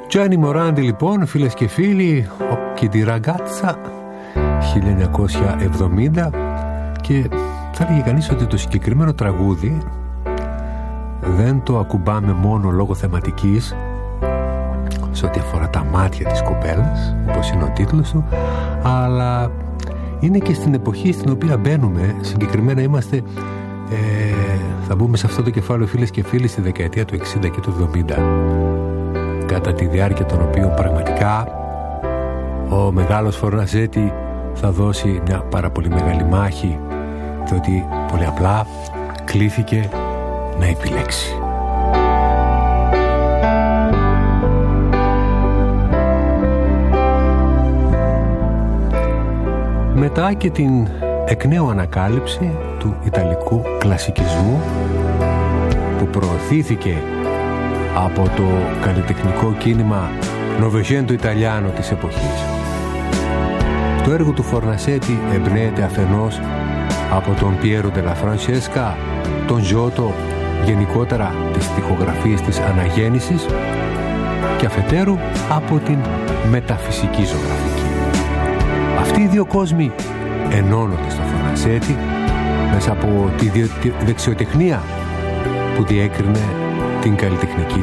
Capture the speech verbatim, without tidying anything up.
Gianni Morandi λοιπόν, φίλες και φίλοι, και τη ραγκάτσα χίλια εννιακόσια εβδομήντα, και θα έλεγε κανείς ότι το συγκεκριμένο τραγούδι δεν το ακουμπάμε μόνο λόγω θεματικής σε ό,τι αφορά τα μάτια της κοπέλας, όπως είναι ο τίτλος του, αλλά είναι και στην εποχή στην οποία μπαίνουμε. Συγκεκριμένα είμαστε, ε, θα μπούμε σε αυτό το κεφάλαιο, φίλες και φίλοι, στη δεκαετία του εξήντα και του εβδομήντα, κατά τη διάρκεια των οποίων πραγματικά ο μεγάλος Φορναζέτη θα δώσει μια πάρα πολύ μεγάλη μάχη, διότι πολύ απλά κλήθηκε να επιλέξει. Μετά και την εκ νέου ανακάλυψη του ιταλικού κλασικισμού, που προωθήθηκε από το καλλιτεχνικό κίνημα Novecento Italiano της εποχής, το έργο του Φορνασέτη εμπνέεται αφενός από τον Πιέρο Ντελα Φρανσέσκα, τον Γιώτο, γενικότερα τις στιχογραφίες της αναγέννησης, και αφετέρου από την μεταφυσική ζωγραφική. Αυτοί οι δύο κόσμοι ενώνονται στο Φορνασέτη μέσα από τη δεξιοτεχνία που διέκρινε την καλλιτεχνική